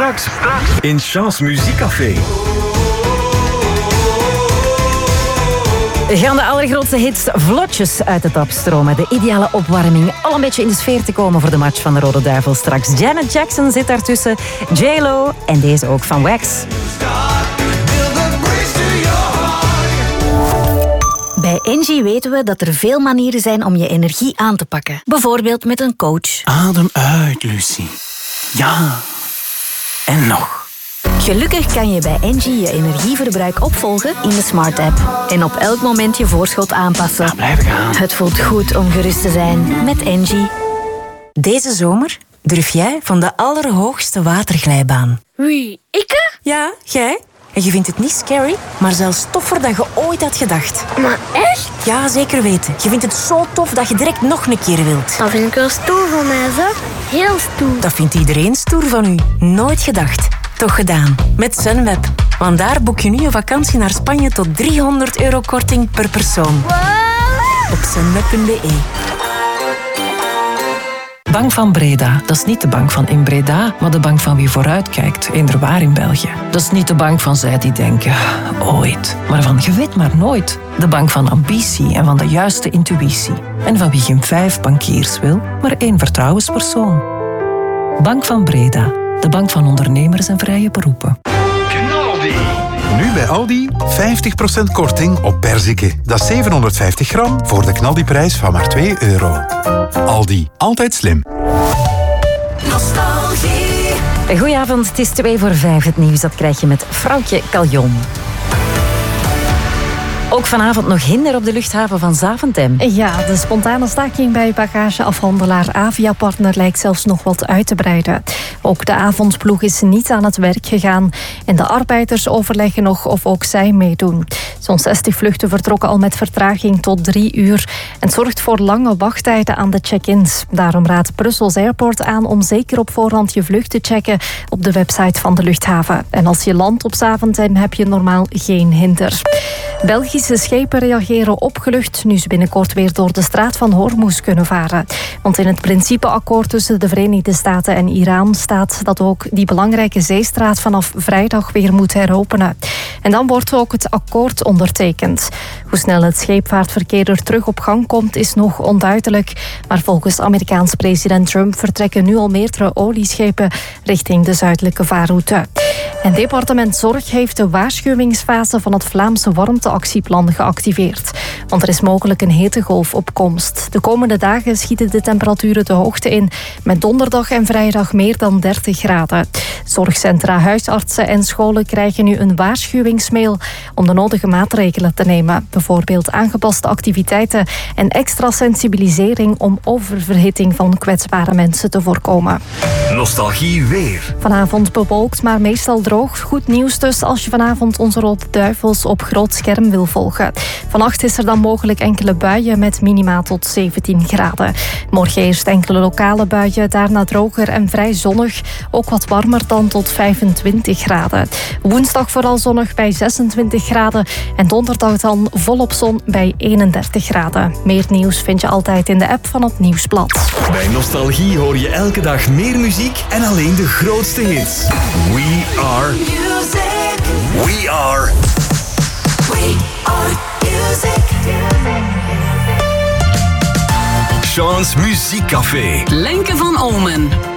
Straks in Chance Muziekcafé. Gaan de allergrootste hits vlotjes uit de tap stromen. De ideale opwarming. Al een beetje in de sfeer te komen voor de match van de Rode Duivel straks. Janet Jackson zit daartussen. J-Lo en deze ook van Wax. Bij Engie weten we dat er veel manieren zijn om je energie aan te pakken. Bijvoorbeeld met een coach. Adem uit, Lucie. Ja. En nog. Gelukkig kan je bij Engie je energieverbruik opvolgen in de Smart App. En op elk moment je voorschot aanpassen. Ja, blijven gaan. Het voelt goed om gerust te zijn met Engie. Deze zomer durf jij van de allerhoogste waterglijbaan. Wie, ik? Ja, jij. En je vindt het niet scary, maar zelfs toffer dan je ooit had gedacht. Maar echt? Ja, zeker weten. Je vindt het zo tof dat je direct nog een keer wilt. Dat vind ik wel stoer van mij, zeg. Heel stoer. Dat vindt iedereen stoer van u. Nooit gedacht. Toch gedaan. Met Sunweb. Want daar boek je nu een vakantie naar Spanje tot €300 korting per persoon. Wow. Op sunweb.be. Bank van Breda, dat is niet de bank van in Breda, maar de bank van wie vooruitkijkt, inderwaar in België. Dat is niet de bank van zij die denken, ooit, maar van je weet maar nooit. De bank van ambitie en van de juiste intuïtie. En van wie geen 5 bankiers wil, maar 1 vertrouwenspersoon. Bank van Breda, de bank van ondernemers en vrije beroepen. Nu bij Aldi 50% korting op perziken. Dat is 750 gram voor de knaldiprijs van maar €2. Aldi, altijd slim. Nostalgie. Goedenavond, het is 2:45. Het nieuws dat krijg je met Vrouwtje Caljon. Ook vanavond nog hinder op de luchthaven van Zaventem. Ja, de spontane staking bij bagageafhandelaar Aviapartner lijkt zelfs nog wat uit te breiden. Ook de avondploeg is niet aan het werk gegaan en de arbeiders overleggen nog of ook zij meedoen. Zo'n 60 vluchten vertrokken al met vertraging tot 3 uur en het zorgt voor lange wachttijden aan de check-ins. Daarom raadt Brussels Airport aan om zeker op voorhand je vlucht te checken op de website van de luchthaven. En als je landt op Zaventem heb je normaal geen hinder. Belgische schepen reageren opgelucht nu ze binnenkort weer door de straat van Hormuz kunnen varen. Want in het principeakkoord tussen de Verenigde Staten en Iran staat dat ook die belangrijke zeestraat vanaf vrijdag weer moet heropenen. En dan wordt ook het akkoord ondertekend. Hoe snel het scheepvaartverkeer er terug op gang komt is nog onduidelijk. Maar volgens Amerikaanse president Trump vertrekken nu al meerdere olieschepen richting de zuidelijke vaarroute. En departement Zorg heeft de waarschuwingsfase van het Vlaamse warmteactieplan geactiveerd. Want er is mogelijk een hittegolf op komst. De komende dagen schieten de temperaturen de hoogte in. Met donderdag en vrijdag meer dan 30 graden. Zorgcentra, huisartsen en scholen krijgen nu een waarschuwingsmail om de nodige maatregelen te nemen. Bijvoorbeeld aangepaste activiteiten en extra sensibilisering om oververhitting van kwetsbare mensen te voorkomen. Nostalgie weer. Vanavond bewolkt, maar meestal droog. Goed nieuws dus als je vanavond onze Rode Duivels op groot scherm wil volgen. Vannacht is er dan mogelijk enkele buien met minima tot 17 graden. Morgen eerst enkele lokale buien, daarna droger en vrij zonnig. Ook wat warmer dan tot 25 graden. Woensdag vooral zonnig bij 26 graden. En donderdag dan volop zon bij 31 graden. Meer nieuws vind je altijd in de app van het Nieuwsblad. Bij Nostalgie hoor je elke dag meer muziek en alleen de grootste hits. We are music. We are music. Chance Muziekcafé. Lenke van Olmen.